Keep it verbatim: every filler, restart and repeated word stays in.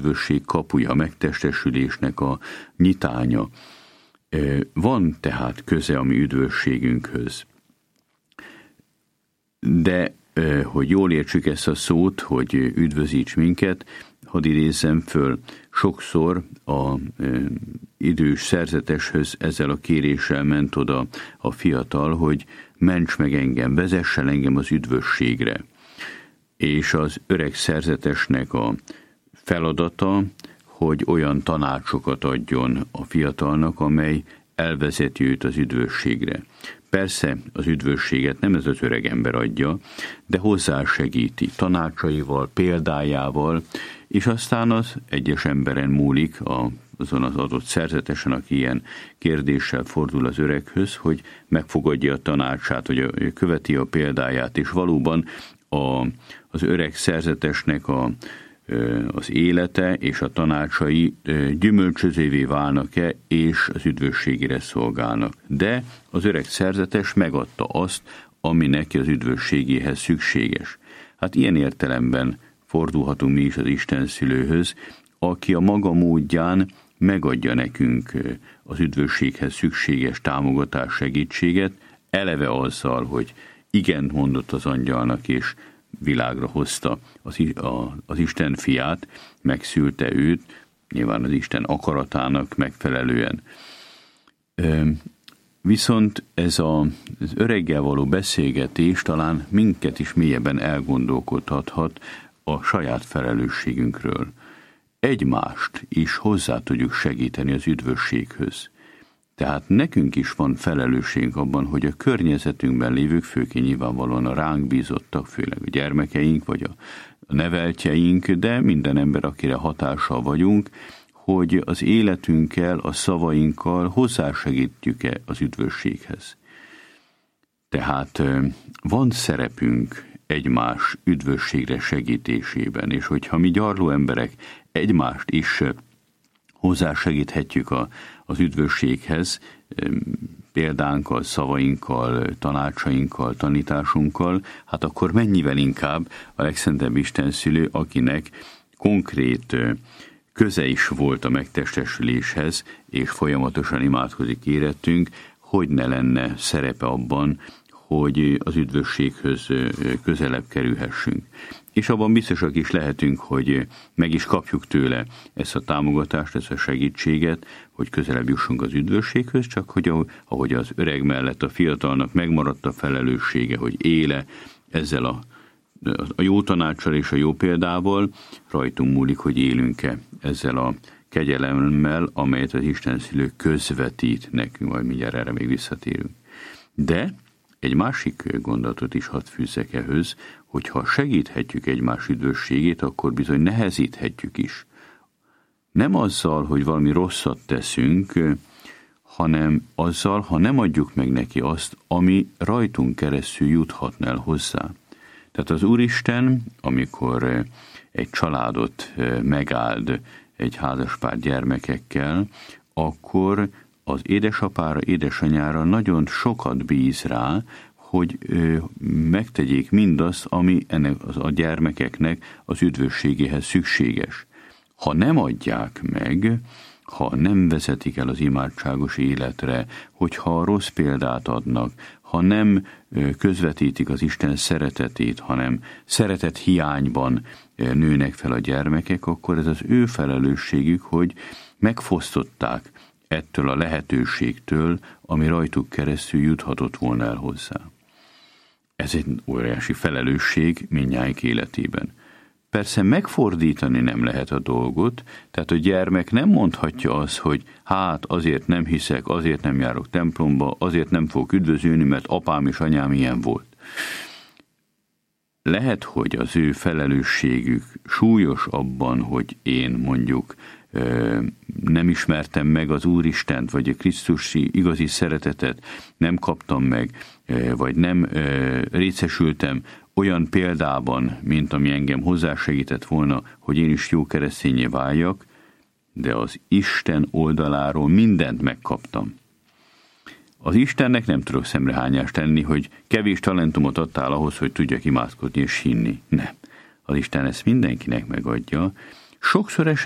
üdvösség kapuja, a megtestesülésnek a nyitánya. Van tehát köze a mi üdvösségünkhöz. De, hogy jól értsük ezt a szót, hogy üdvözíts minket, hadd idézzem föl, sokszor a e, idős szerzeteshöz ezzel a kéréssel ment oda a fiatal, hogy ments meg engem, vezessen engem az üdvösségre. És az öreg szerzetesnek a feladata, hogy olyan tanácsokat adjon a fiatalnak, amely elvezeti őt az üdvösségre. Persze az üdvösséget nem ez az öreg ember adja, de hozzásegíti tanácsaival, példájával, és aztán az egyes emberen múlik, azon az adott szerzetesen, aki ilyen kérdéssel fordul az öreghöz, hogy megfogadja a tanácsát, hogy követi a példáját, és valóban a, az öreg szerzetesnek a, az élete és a tanácsai gyümölcsözővé válnak-e, és az üdvösségére szolgálnak. De az öreg szerzetes megadta azt, ami neki az üdvösségéhez szükséges. Hát ilyen értelemben fordulhatunk mi is az Isten szülőhöz, aki a maga módján megadja nekünk az üdvösséghez szükséges támogatás, segítséget, eleve azzal, hogy igen mondott az angyalnak, és világra hozta az, a, az Isten fiát, megszülte őt, nyilván az Isten akaratának megfelelően. Viszont ez a, az öreggel való beszélgetés talán minket is mélyebben elgondolkodhathat a saját felelősségünkről. Egymást is hozzá tudjuk segíteni az üdvösséghöz. Tehát nekünk is van felelősségünk abban, hogy a környezetünkben lévők, főként nyilvánvalóan a ránk bízottak, főleg a gyermekeink, vagy a neveltjeink, de minden ember, akire hatással vagyunk, hogy az életünkkel, a szavainkkal hozzásegítjük-e az üdvösséghez. Tehát van szerepünk egymás üdvösségre segítésében, és hogyha mi gyarló emberek egymást is hozzásegíthetjük a, az üdvösséghez, példánkkal, szavainkkal, tanácsainkkal, tanításunkkal, hát akkor mennyivel inkább a legszentebb Isten szülő, akinek konkrét köze is volt a megtestesüléshez, és folyamatosan imádkozik érettünk, hogy ne lenne szerepe abban, hogy az üdvösséghöz közelebb kerülhessünk. És abban biztosak is lehetünk, hogy meg is kapjuk tőle ezt a támogatást, ezt a segítséget, hogy közelebb jussunk az üdvösséghöz, csak hogy ahogy az öreg mellett a fiatalnak megmaradt a felelőssége, hogy éle ezzel a, a jó tanácssal és a jó példával, rajtunk múlik, hogy élünk-e ezzel a kegyelemmel, amelyet az Isten szülő közvetít nekünk, majd mindjárt erre még visszatérünk. De egy másik gondolatot is hadd fűzzek ehhez, hogy ha segíthetjük egymás üdvösségét, akkor bizony nehezíthetjük is. Nem azzal, hogy valami rosszat teszünk, hanem azzal, ha nem adjuk meg neki azt, ami rajtunk keresztül juthatna el hozzá. Tehát az Úristen, amikor egy családot megáld egy házaspár gyermekekkel, akkor az édesapára, édesanyára nagyon sokat bíz rá, hogy ö, megtegyék mindazt, ami ennek az, a gyermekeknek az üdvösségéhez szükséges. Ha nem adják meg, ha nem vezetik el az imádságos életre, hogyha rossz példát adnak, ha nem ö, közvetítik az Isten szeretetét, hanem szeretet hiányban ö, nőnek fel a gyermekek, akkor ez az ő felelősségük, hogy megfosztották ettől a lehetőségtől, ami rajtuk keresztül juthatott volna el hozzá. Ez egy óriási felelősség mindnyájunk életében. Persze megfordítani nem lehet a dolgot, tehát a gyermek nem mondhatja azt, hogy hát azért nem hiszek, azért nem járok templomba, azért nem fogok üdvözülni, mert apám és anyám ilyen volt. Lehet, hogy az ő felelősségük súlyos abban, hogy én mondjuk nem ismertem meg az Úristent, vagy a Krisztusi igazi szeretetet nem kaptam meg, vagy nem részesültem olyan példában, mint ami engem hozzásegített volna, hogy én is jó keresztényé váljak, de az Isten oldaláról mindent megkaptam. Az Istennek nem tudok szemrehányást tenni, hogy kevés talentumot adtál ahhoz, hogy tudjak imádkozni és hinni. Nem. Az Isten ezt mindenkinek megadja. Sokszor